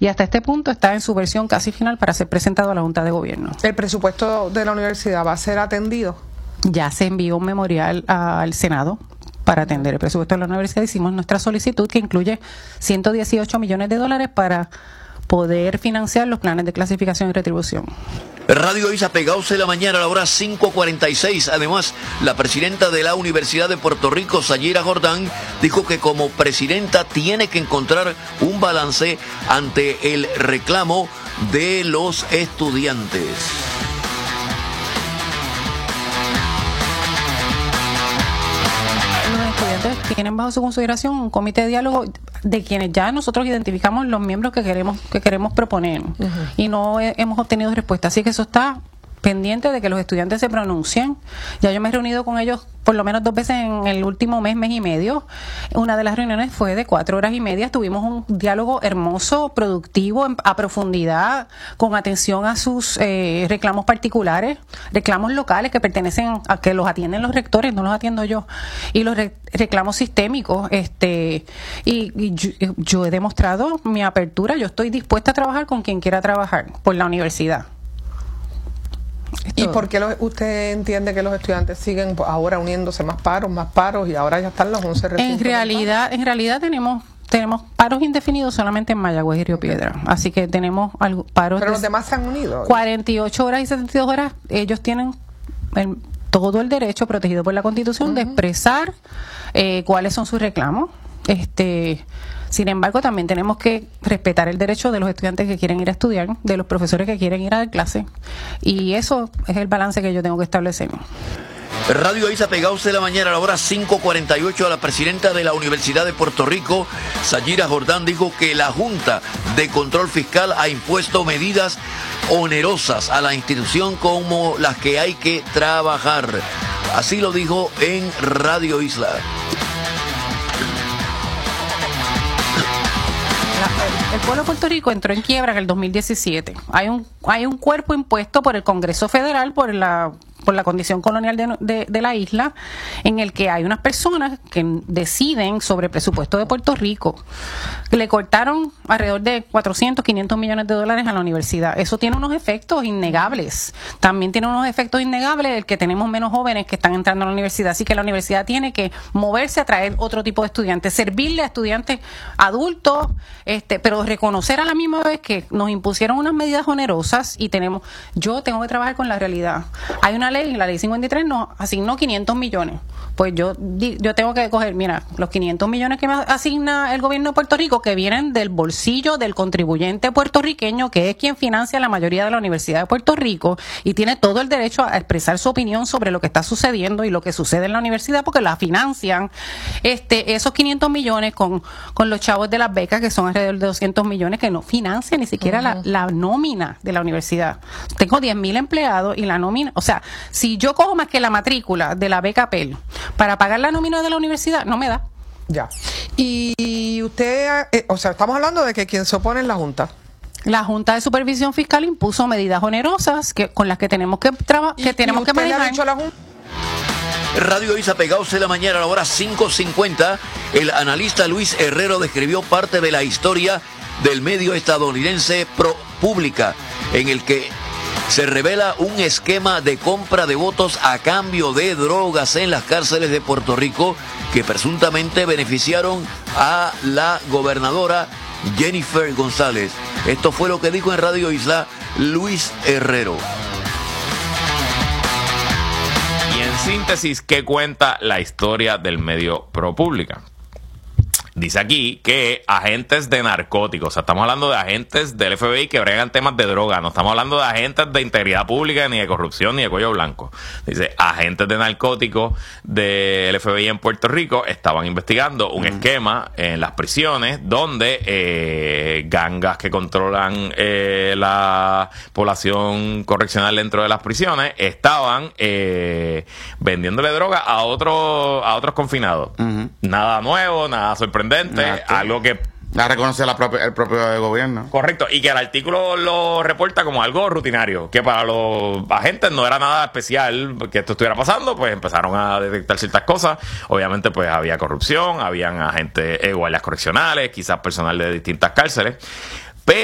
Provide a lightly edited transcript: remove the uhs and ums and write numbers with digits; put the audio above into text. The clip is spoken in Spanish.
y hasta este punto está en su versión casi final para ser presentado a la Junta de Gobierno. ¿El presupuesto de la universidad va a ser atendido? Ya se envió un memorial al Senado para atender el presupuesto de la universidad. Hicimos nuestra solicitud que incluye $118 millones para poder financiar los planes de clasificación y retribución. Radio Isla pegados en la mañana a la hora 5:46. Además, la presidenta de la Universidad de Puerto Rico, Sayira Jordán, dijo que como presidenta tiene que encontrar un balance ante el reclamo de los estudiantes. Tienen bajo su consideración un comité de diálogo de quienes ya nosotros identificamos los miembros que queremos proponer y no hemos obtenido respuesta, así que eso está pendiente de que los estudiantes se pronuncien. Ya yo me he reunido con ellos por lo menos 2 veces en el último mes y medio. Una de las reuniones fue de 4 horas y media. Tuvimos un diálogo hermoso, productivo, a profundidad, con atención a sus reclamos particulares, reclamos locales que pertenecen a que los atienden los rectores, no los atiendo yo, y los reclamos sistémicos. Yo he demostrado mi apertura. Yo estoy dispuesta a trabajar con quien quiera trabajar por la universidad. ¿Y por qué usted entiende que los estudiantes siguen ahora uniéndose más paros y ahora ya están los 11 recintos? En realidad tenemos paros indefinidos solamente en Mayagüez y Río Piedra, así que tenemos paros. Pero los demás se han unido. 48 horas y 72 horas, ellos tienen todo el derecho protegido por la Constitución de expresar cuáles son sus reclamos. Sin embargo, también tenemos que respetar el derecho de los estudiantes que quieren ir a estudiar, de los profesores que quieren ir a dar clase, y eso es el balance que yo tengo que establecer. Radio Isla pegados de la mañana a la hora 5:48. La presidenta de la Universidad de Puerto Rico, Sayira Jordán, dijo que la Junta de Control Fiscal ha impuesto medidas onerosas a la institución como las que hay que trabajar. Así lo dijo en Radio Isla. El pueblo de Puerto Rico entró en quiebra en el 2017. Hay un cuerpo impuesto por el Congreso Federal por la condición colonial de la isla, en el que hay unas personas que deciden sobre el presupuesto de Puerto Rico. Le cortaron alrededor de 400, 500 millones de dólares a la universidad. Eso tiene unos efectos innegables. También tiene unos efectos innegables el que tenemos menos jóvenes que están entrando a la universidad. Así que la universidad tiene que moverse a traer otro tipo de estudiantes, servirle a estudiantes adultos, pero reconocer a la misma vez que nos impusieron unas medidas onerosas y yo tengo que trabajar con la realidad. Hay una ley, la ley 53 nos asignó 500 millones. Pues yo tengo que coger, mira, los 500 millones que me asigna el gobierno de Puerto Rico, que vienen del bolsillo del contribuyente puertorriqueño, que es quien financia la mayoría de la Universidad de Puerto Rico y tiene todo el derecho a expresar su opinión sobre lo que está sucediendo y lo que sucede en la universidad, porque la financian. Esos 500 millones con los chavos de las becas, que son alrededor de 200 millones, que no financian ni siquiera la nómina de la universidad. Tengo 10,000 empleados y la nómina, o sea, si yo cojo más que la matrícula de la beca Pell para pagar la nómina de la universidad, no me da. Ya. Y usted, estamos hablando de que quien se opone es la Junta. La Junta de Supervisión Fiscal impuso medidas onerosas con las que tenemos que manejar. Radio Isla pegados de la mañana a la hora 5:50. El analista Luis Herrero describió parte de la historia del medio estadounidense ProPublica, en el que se revela un esquema de compra de votos a cambio de drogas en las cárceles de Puerto Rico que presuntamente beneficiaron a la gobernadora Jennifer González. Esto fue lo que dijo en Radio Isla Luis Herrero. Y en síntesis, ¿qué cuenta la historia del medio ProPublica? Dice aquí que agentes de narcóticos, o sea, estamos hablando de agentes del FBI que bregan temas de droga, no estamos hablando de agentes de integridad pública, ni de corrupción, ni de cuello blanco. Dice, agentes de narcóticos del FBI en Puerto Rico estaban investigando un esquema en las prisiones donde gangas que controlan la población correccional dentro de las prisiones estaban vendiéndole droga a otros confinados. Nada nuevo, nada sorprendente. Algo que la reconoce el propio gobierno. Correcto, y que el artículo lo reporta como algo rutinario, que para los agentes no era nada especial que esto estuviera pasando. Pues empezaron a detectar ciertas cosas. Obviamente pues había corrupción, habían agentes, guardias correccionales, quizás personal de distintas cárceles.